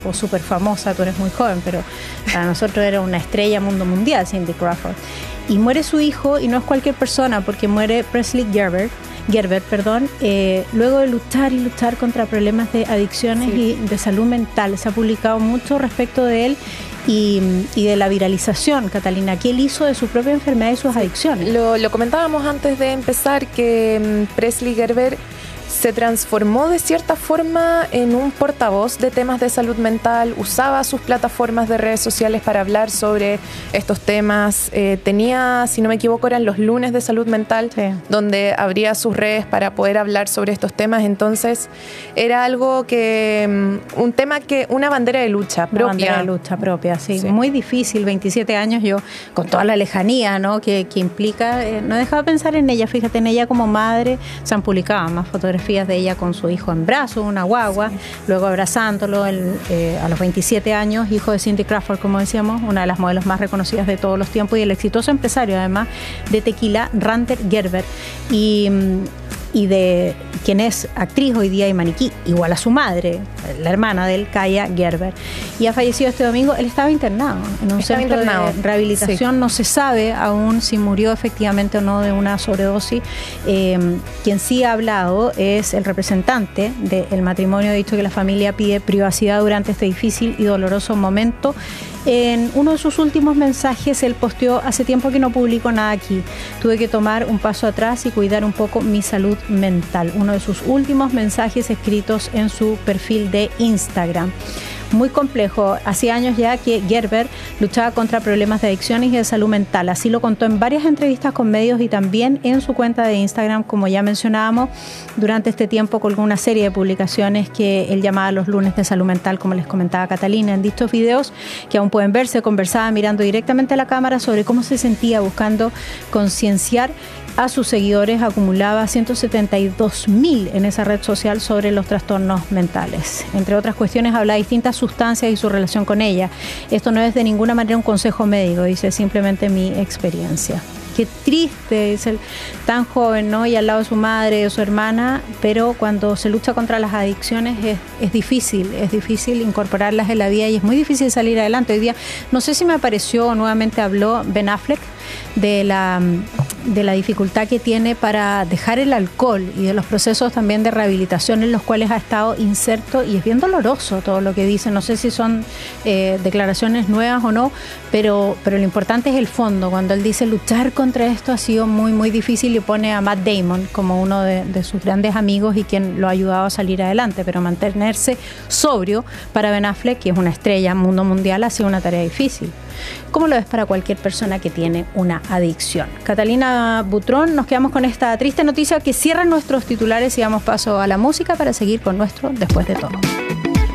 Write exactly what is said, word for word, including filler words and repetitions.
o súper famosa, tú eres muy joven, pero para nosotros era una estrella mundo mundial, Cindy Crawford. Y muere su hijo, y no es cualquier persona, porque muere Presley Gerber, Gerber, perdón, eh, luego de luchar y luchar contra problemas de adicciones sí. y de salud mental. Se ha publicado mucho respecto de él y, y de la viralización, Catalina, que él hizo de su propia enfermedad y sus sí. adicciones. Lo, lo comentábamos antes de empezar, que um, Presley Gerber se transformó de cierta forma en un portavoz de temas de salud mental, usaba sus plataformas de redes sociales para hablar sobre estos temas, eh, tenía, si no me equivoco, eran los lunes de salud mental, sí. donde abría sus redes para poder hablar sobre estos temas. Entonces era algo que, un tema que, una bandera de lucha propia. Una bandera de lucha propia, sí, sí. Muy difícil, veintisiete años, yo con toda la lejanía, ¿no? que, que implica, eh, no dejaba de pensar en ella, fíjate, en ella como madre. Se han publicado más fotografías de ella con su hijo en brazos, una guagua, sí. luego abrazándolo el, eh, a los veintisiete años, hijo de Cindy Crawford, como decíamos, una de las modelos más reconocidas de todos los tiempos, y el exitoso empresario además de tequila, Ranter Gerber, y, y de quien es actriz hoy día y maniquí, igual a su madre, la hermana de él, Kaya Gerber. Y ha fallecido este domingo. Él estaba internado en un estaba centro internado. de rehabilitación. Sí. No se sabe aún si murió efectivamente o no de una sobredosis. Eh, quien sí ha hablado es el representante del matrimonio. Ha dicho que la familia pide privacidad durante este difícil y doloroso momento. En uno de sus últimos mensajes, él posteó: hace tiempo que no publico nada aquí. Tuve que tomar un paso atrás y cuidar un poco mi salud mental. Uno de sus últimos mensajes escritos en su perfil de Instagram. Muy complejo. Hacía años ya que Gerber luchaba contra problemas de adicciones y de salud mental. Así lo contó en varias entrevistas con medios y también en su cuenta de Instagram, como ya mencionábamos. Durante este tiempo colgó una serie de publicaciones que él llamaba los lunes de salud mental, como les comentaba Catalina. En dichos videos, que aún pueden verse, conversaba mirando directamente a la cámara sobre cómo se sentía, buscando concienciar a sus seguidores. Acumulaba ciento setenta y dos mil en esa red social sobre los trastornos mentales. Entre otras cuestiones, habla de distintas sustancias y su relación con ella. Esto no es de ninguna manera un consejo médico, dice, simplemente mi experiencia. Qué triste, es el tan joven, ¿no? Y al lado de su madre, de su hermana, pero cuando se lucha contra las adicciones es, es difícil, es difícil incorporarlas en la vida y es muy difícil salir adelante. Hoy día, no sé si me apareció o nuevamente habló Ben Affleck de la, de la dificultad que tiene para dejar el alcohol y de los procesos también de rehabilitación en los cuales ha estado inserto, y es bien doloroso todo lo que dice. No sé si son eh, declaraciones nuevas o no, pero, pero lo importante es el fondo. Cuando él dice luchar contra esto ha sido muy, muy difícil, y pone a Matt Damon como uno de, de sus grandes amigos y quien lo ha ayudado a salir adelante, pero mantenerse sobrio para Ben Affleck, que es una estrella mundo mundial, ha sido una tarea difícil. ¿Cómo lo es para cualquier persona que tiene una adicción? Catalina Butrón, nos quedamos con esta triste noticia que cierra nuestros titulares y damos paso a la música para seguir con nuestro Después de Todo.